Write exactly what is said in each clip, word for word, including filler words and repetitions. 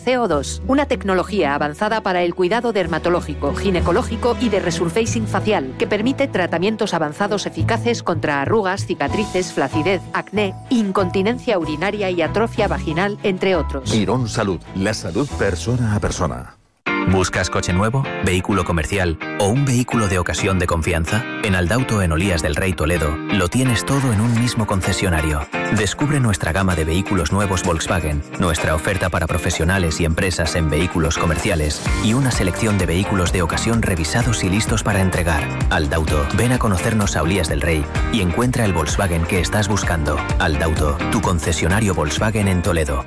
C O dos, una tecnología avanzada para el cuidado dermatológico, ginecológico y de resurfacing facial, que permite tratamientos avanzados eficaces contra arrugas, cicatrices, flacidez, acné, incontinencia urinaria y atrofia vaginal, entre otros. Irón Salud, la salud persona a persona. ¿Buscas coche nuevo, vehículo comercial o un vehículo de ocasión de confianza? En Aldauto en Olías del Rey Toledo lo tienes todo en un mismo concesionario. Descubre nuestra gama de vehículos nuevos Volkswagen, nuestra oferta para profesionales y empresas en vehículos comerciales y una selección de vehículos de ocasión revisados y listos para entregar. Aldauto, ven a conocernos a Olías del Rey y encuentra el Volkswagen que estás buscando. Aldauto, tu concesionario Volkswagen en Toledo.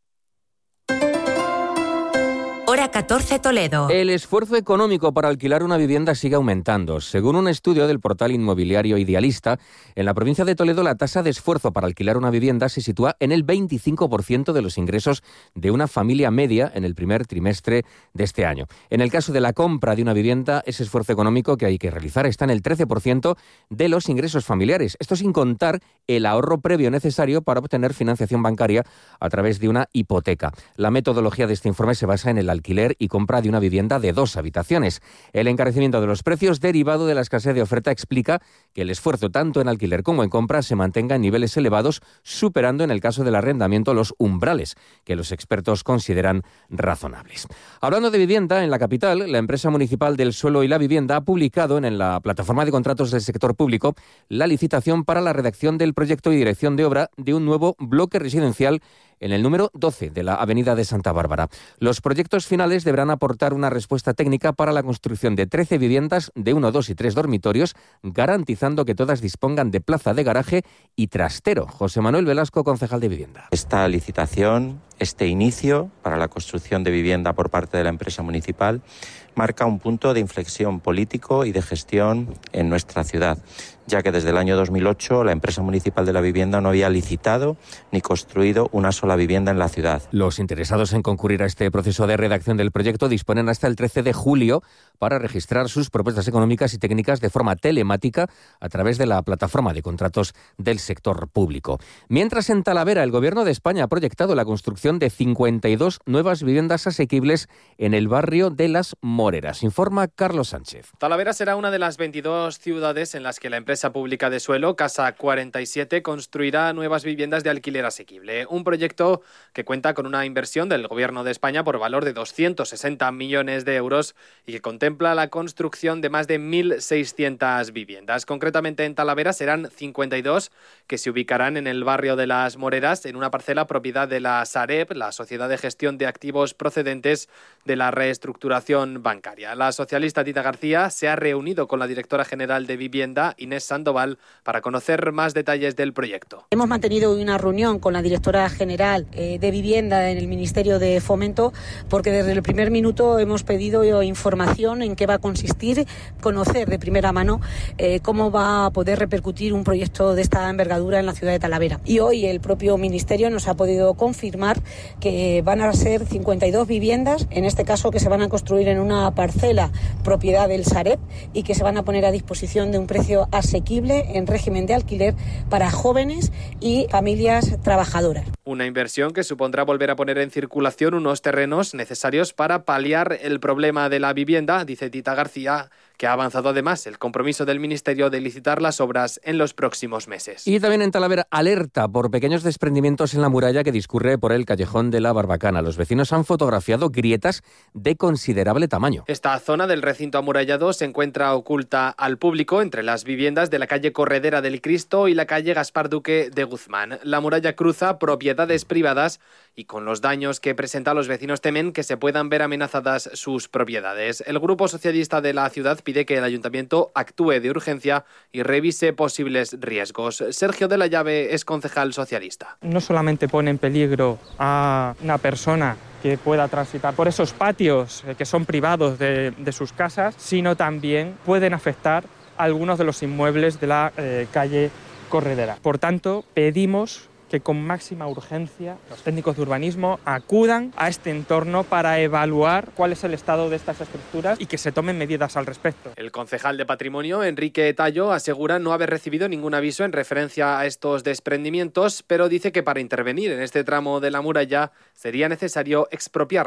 Hora catorce Toledo. El esfuerzo económico para alquilar una vivienda sigue aumentando. Según un estudio del portal inmobiliario Idealista, en la provincia de Toledo la tasa de esfuerzo para alquilar una vivienda se sitúa en el veinticinco por ciento de los ingresos de una familia media en el primer trimestre de este año. En el caso de la compra de una vivienda, ese esfuerzo económico que hay que realizar está en el trece por ciento de los ingresos familiares. Esto sin contar el ahorro previo necesario para obtener financiación bancaria a través de una hipoteca. La metodología de este informe se basa en el alquiler y compra de una vivienda de dos habitaciones. El encarecimiento de los precios derivado de la escasez de oferta explica que el esfuerzo tanto en alquiler como en compra se mantenga en niveles elevados, superando en el caso del arrendamiento los umbrales que los expertos consideran razonables. Hablando de vivienda, en la capital, la empresa municipal del suelo y la vivienda ha publicado en la plataforma de contratos del sector público la licitación para la redacción del proyecto y dirección de obra de un nuevo bloque residencial en el número doce de la Avenida de Santa Bárbara. Los proyectos finales deberán aportar una respuesta técnica para la construcción de trece viviendas de uno, dos y tres dormitorios, garantizando que todas dispongan de plaza de garaje y trastero. José Manuel Velasco, concejal de Vivienda. Esta licitación, este inicio para la construcción de vivienda por parte de la empresa municipal, marca un punto de inflexión político y de gestión en nuestra ciudad, ya que desde el año dos mil ocho la empresa municipal de la vivienda no había licitado ni construido una sola vivienda en la ciudad. Los interesados en concurrir a este proceso de redacción del proyecto disponen hasta el trece de julio para registrar sus propuestas económicas y técnicas de forma telemática a través de la plataforma de contratos del sector público. Mientras, en Talavera, el Gobierno de España ha proyectado la construcción de cincuenta y dos nuevas viviendas asequibles en el barrio de Las Moreras. Informa Carlos Sánchez. Talavera será una de las veintidós ciudades en las que la empresa pública de suelo, Casa cuarenta y siete, construirá nuevas viviendas de alquiler asequible. Un proyecto que cuenta con una inversión del Gobierno de España por valor de doscientos sesenta millones de euros y que contempla la construcción de más de mil seiscientas viviendas. Concretamente, en Talavera serán cincuenta y dos que se ubicarán en el barrio de Las Moreras, en una parcela propiedad de la Sareb, la Sociedad de Gestión de Activos Procedentes de la Reestructuración Bancaria. La socialista Tita García se ha reunido con la directora general de Vivienda, Inés Sandoval, para conocer más detalles del proyecto. Hemos mantenido una reunión con la directora general eh, de Vivienda en el Ministerio de Fomento, porque desde el primer minuto hemos pedido información en qué va a consistir, conocer de primera mano eh, cómo va a poder repercutir un proyecto de esta envergadura en la ciudad de Talavera. Y hoy el propio Ministerio nos ha podido confirmar que van a ser cincuenta y dos viviendas, en este caso que se van a construir en una parcela propiedad del Sareb y que se van a poner a disposición de un precio asequible en régimen de alquiler para jóvenes y familias trabajadoras. Una inversión que supondrá volver a poner en circulación unos terrenos necesarios para paliar el problema de la vivienda, dice Tita García, que ha avanzado además el compromiso del Ministerio de licitar las obras en los próximos meses. Y también en Talavera, alerta por pequeños desprendimientos en la muralla que discurre por el callejón de la Barbacana. Los vecinos han fotografiado grietas de considerable tamaño. Esta zona del recinto amurallado se encuentra oculta al público entre las viviendas de la calle Corredera del Cristo y la calle Gaspar Duque de Guzmán. La muralla cruza propiedades privadas y con los daños que presenta, los vecinos temen que se puedan ver amenazadas sus propiedades. El Grupo Socialista de la ciudad pide que el Ayuntamiento actúe de urgencia y revise posibles riesgos. Sergio de la Llave es concejal socialista. No solamente pone en peligro a una persona que pueda transitar por esos patios que son privados de, de sus casas, sino también pueden afectar a algunos de los inmuebles de la eh, calle Corredera. Por tanto, pedimos que con máxima urgencia los técnicos de urbanismo acudan a este entorno para evaluar cuál es el estado de estas estructuras y que se tomen medidas al respecto. El concejal de Patrimonio, Enrique Tallo, asegura no haber recibido ningún aviso en referencia a estos desprendimientos, pero dice que para intervenir en este tramo de la muralla sería necesario expropiar